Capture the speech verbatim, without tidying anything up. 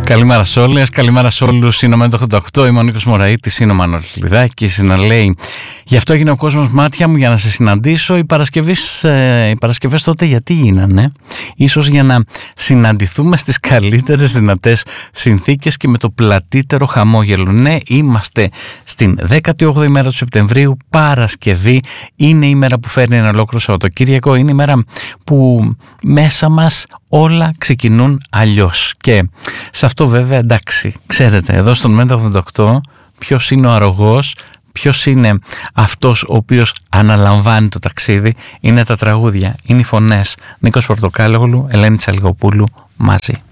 Καλημέρα σε όλες, καλημέρα σε όλους. Είναι ο Μέντο ογδόντα οκτώ, είμαι ο Νίκος Μωραΐτης, είναι ο Μανώλης Λιδάκης, να λέει γι' αυτό έγινε ο κόσμος μάτια μου για να σε συναντήσω. Οι, Παρασκευές, ε, οι Παρασκευές τότε γιατί γίνανε? Ίσως για να συναντηθούμε στις καλύτερες δυνατές συνθήκες και με το πλατύτερο χαμόγελο. Ναι, είμαστε στην δέκατη όγδοη μέρα του Σεπτεμβρίου, Παρασκευή. Είναι η μέρα που φέρνει ένα ολόκληρο Σαββατοκύριακο. Είναι η μέρα που μέσα μας όλα ξεκινούν αλλιώς. Και σε αυτό βέβαια, εντάξει, ξέρετε, εδώ στον Μέντο ογδόντα οκτώ ποιος είναι ο αρρωγός, ποιος είναι αυτός ο οποίος αναλαμβάνει το ταξίδι? Είναι τα τραγούδια, είναι οι φωνές. Νίκος Πορτοκάλογλου, Ελένη Τσαλιγοπούλου, μαζί.